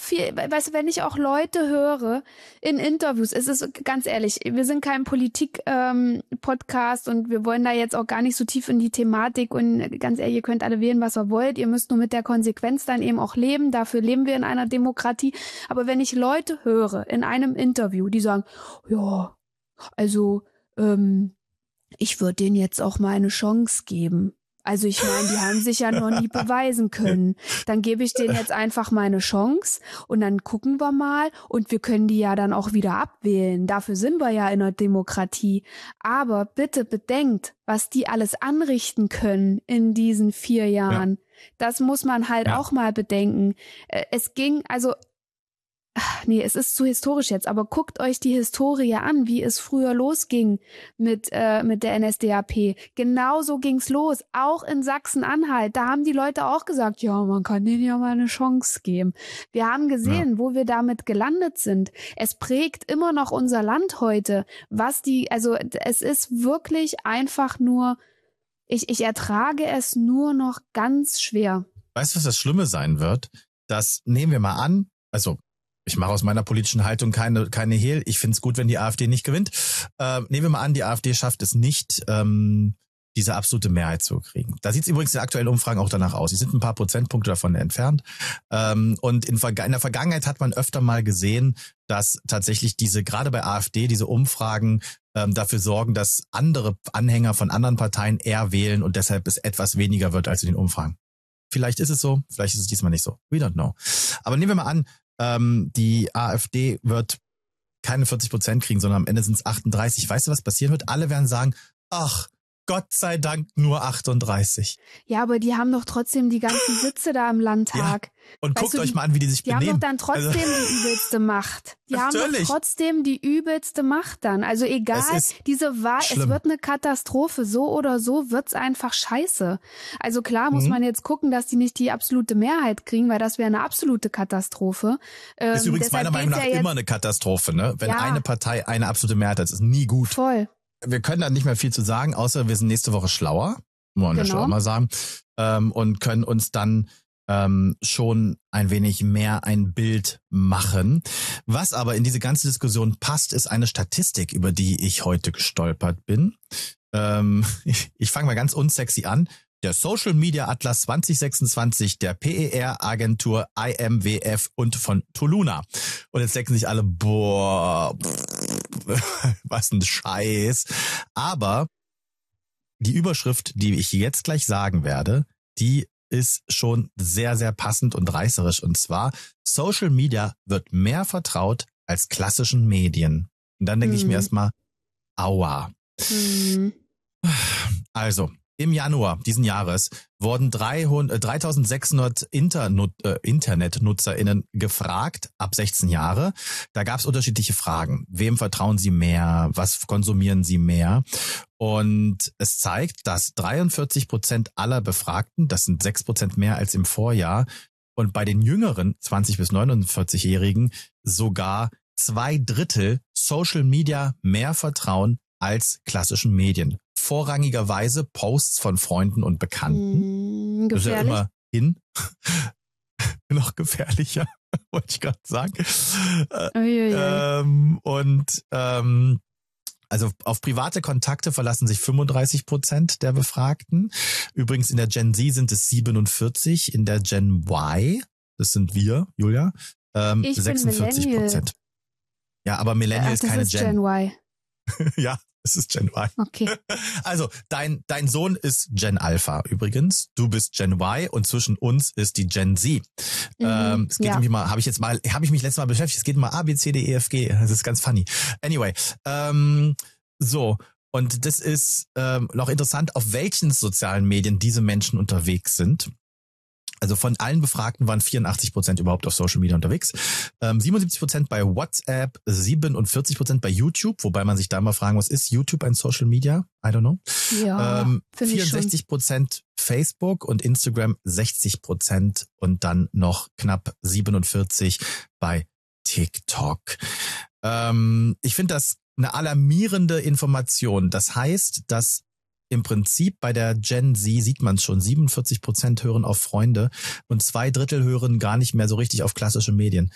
viel, weißt du, wenn ich auch Leute höre in Interviews, es ist ganz ehrlich, wir sind kein Politik-Podcast und wir wollen da jetzt auch gar nicht so tief in die Thematik und ganz ehrlich, ihr könnt alle wählen, was ihr wollt, ihr müsst nur mit der Konsequenz dann eben auch leben, dafür leben wir in einer Demokratie, aber wenn ich Leute höre in einem Interview, die sagen, ja, also, ich würde denen jetzt auch mal eine Chance geben. Also ich meine, die haben sich ja noch nie beweisen können. Dann gebe ich denen jetzt einfach mal eine Chance und dann gucken wir mal und wir können die ja dann auch wieder abwählen. Dafür sind wir ja in einer Demokratie. Aber bitte bedenkt, was die alles anrichten können in diesen 4 Jahren. Ja. Das muss man halt auch mal bedenken. Es ging, also nee, es ist zu historisch jetzt, aber guckt euch die Historie an, wie es früher losging mit der NSDAP. Genauso ging's los, auch in Sachsen-Anhalt. Da haben die Leute auch gesagt, ja, man kann denen ja mal eine Chance geben. Wir haben gesehen, wo wir damit gelandet sind. Es prägt immer noch unser Land heute. Also es ist wirklich einfach nur, ich ertrage es nur noch ganz schwer. Weißt du, was das Schlimme sein wird? Das nehmen wir mal an, also ich mache aus meiner politischen Haltung keine Hehl. Ich finde es gut, wenn die AfD nicht gewinnt. Nehmen wir mal an, die AfD schafft es nicht, diese absolute Mehrheit zu kriegen. Da sieht es übrigens in der aktuellen Umfragen auch danach aus. Sie sind ein paar Prozentpunkte davon entfernt. Und in der Vergangenheit hat man öfter mal gesehen, dass tatsächlich gerade bei AfD, diese Umfragen dafür sorgen, dass andere Anhänger von anderen Parteien eher wählen und deshalb es etwas weniger wird als in den Umfragen. Vielleicht ist es so, vielleicht ist es diesmal nicht so. We don't know. Aber nehmen wir mal an, die AfD wird keine 40% kriegen, sondern am Ende sind es 38. Weißt du, was passieren wird? Alle werden sagen, ach, Gott sei Dank nur 38. Ja, aber die haben doch trotzdem die ganzen Sitze da im Landtag. Ja. Und guckt euch mal an, wie die sich benehmen. Die haben doch dann trotzdem die übelste Macht. Die haben doch trotzdem die übelste Macht dann. Also egal, diese Wahl, schlimm. Es wird eine Katastrophe. So oder so wird's einfach scheiße. Also klar muss man jetzt gucken, dass die nicht die absolute Mehrheit kriegen, weil das wäre eine absolute Katastrophe. Ist übrigens meiner Meinung nach immer eine Katastrophe, ne? Wenn eine Partei eine absolute Mehrheit hat, ist nie gut. Voll. Wir können da nicht mehr viel zu sagen, außer wir sind nächste Woche schlauer, muss man ja schon mal sagen, und können uns dann schon ein wenig mehr ein Bild machen. Was aber in diese ganze Diskussion passt, ist eine Statistik, über die ich heute gestolpert bin. Ich fange mal ganz unsexy an. Der Social Media Atlas 2026 der PER-Agentur IMWF und von Toluna. Und jetzt denken sich alle, boah, was ein Scheiß. Aber die Überschrift, die ich jetzt gleich sagen werde, die ist schon sehr, sehr passend und reißerisch. Und zwar, Social Media wird mehr vertraut als klassischen Medien. Und dann denke ich mir erstmal, aua. Also, im Januar diesen Jahres wurden 3600 InternetnutzerInnen gefragt, ab 16 Jahre. Da gab es unterschiedliche Fragen. Wem vertrauen sie mehr? Was konsumieren sie mehr? Und es zeigt, dass 43% aller Befragten, das sind 6% mehr als im Vorjahr, und bei den jüngeren 20- bis 49-Jährigen sogar 2/3 Social Media mehr vertrauen als klassischen Medien. Vorrangigerweise Posts von Freunden und Bekannten. Gefährlich. Das ist ja immerhin noch gefährlicher, wollte ich gerade sagen. Also auf private Kontakte verlassen sich 35% der Befragten. Übrigens in der Gen Z sind es 47%, in der Gen Y, das sind wir, Julia, 46%. Ja, aber Millennial ist keine Gen. Gen Y. Ja, es ist Gen Y. Okay. Also, dein Sohn ist Gen Alpha übrigens. Du bist Gen Y und zwischen uns ist die Gen Z. Es geht nämlich mal, habe ich mich letztes Mal beschäftigt, es geht mal A, B, C, D, E, F, G. Das ist ganz funny. Anyway, so. Und das ist noch interessant, auf welchen sozialen Medien diese Menschen unterwegs sind. Also von allen Befragten waren 84% überhaupt auf Social Media unterwegs. 77% bei WhatsApp, 47% bei YouTube, wobei man sich da mal fragen muss, ist YouTube ein Social Media? I don't know. Ja, 64% Facebook und Instagram 60% und dann noch knapp 47% bei TikTok. Ich finde das eine alarmierende Information. Das heißt, dass im Prinzip bei der Gen Z sieht man es schon, 47% hören auf Freunde und 2/3 hören gar nicht mehr so richtig auf klassische Medien.